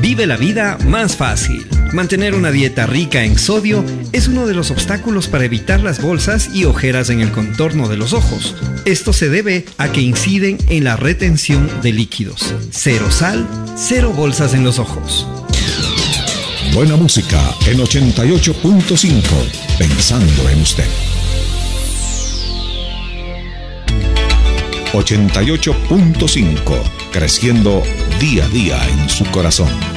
Vive la vida más fácil. Mantener una dieta rica en sodio es uno de los obstáculos para evitar las bolsas y ojeras en el contorno de los ojos. Esto se debe a que inciden en la retención de líquidos. Cero sal, cero bolsas en los ojos. Buena música en 88.5. Pensando en usted. 88.5. Creciendo día a día en su corazón.